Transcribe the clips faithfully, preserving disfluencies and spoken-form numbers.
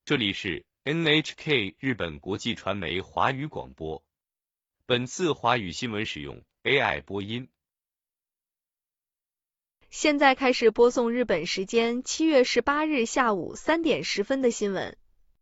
这里是 N H K 日本国际传媒华语广播。本次华语新闻使用 A I 播音。 现在开始播送日本时间七月十八日下午三点十分的新闻。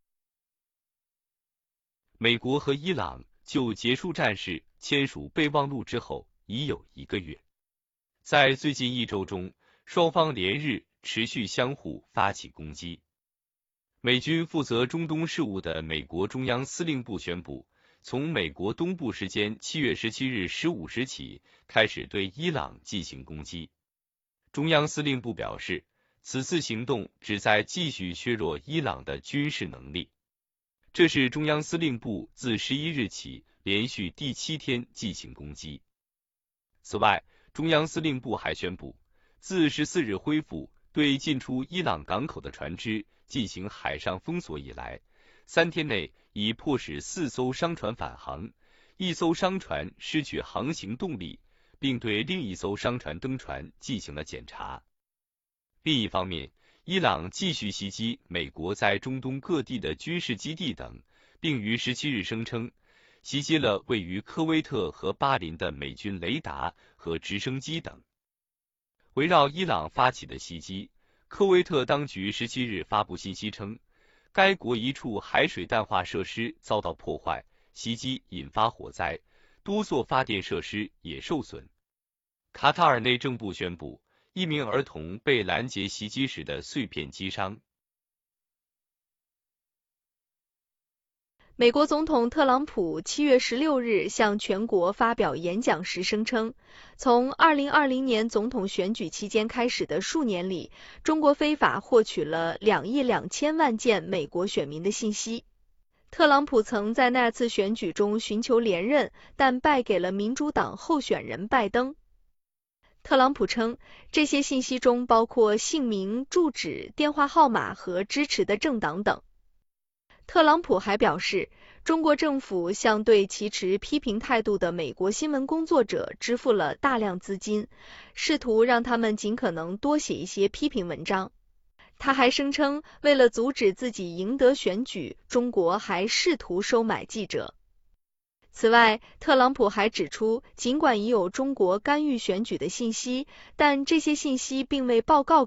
美国和伊朗就结束战事签署备忘录之后已有一个月，在最近一周中，双方连日持续相互发起攻击。美军负责中东事务的美国中央司令部宣布，从美国东部时间七月十七日十五时起，开始对伊朗进行攻击。中央司令部表示，此次行动旨在继续削弱伊朗的军事能力。这是中央司令部自十一日起连续第七天进行攻击。此外，中央司令部还宣布，自十四日恢复对进出伊朗港口的船只进行海上封锁以来，三天内已迫使四艘商船返航，一艘商船失去航行动力，并对另一艘商船登船进行了检查。另一方面，伊朗继续袭击美国在中东各地的军事基地等，并于十七日声称，袭击了位于科威特和巴林的美军雷达和直升机等。围绕伊朗发起的袭击，科威特当局十七日发布信息称，该国一处海水淡化设施遭到破坏，袭击引发火灾，多座发电设施也受损。卡塔尔内政部宣布，一名儿童被拦截袭击时的碎片击伤。 美国总统特朗普七月十六日向全国发表演讲时声称，从二零二零年总统选举期间开始的数年里，中国非法获取了两亿两千万件美国选民的信息。特朗普曾在那次选举中寻求连任，但败给了民主党候选人拜登。特朗普称，这些信息中包括姓名、住址、电话号码和支持的政党等。特朗普还表示，中国政府向对其持批评态度的美国新闻工作者支付了大量资金，试图让他们尽可能多写一些批评文章。他还声称，为了阻止自己赢得选举，中国还试图收买记者。此外，特朗普还指出，尽管已有中国干预选举的信息，但这些信息并未报告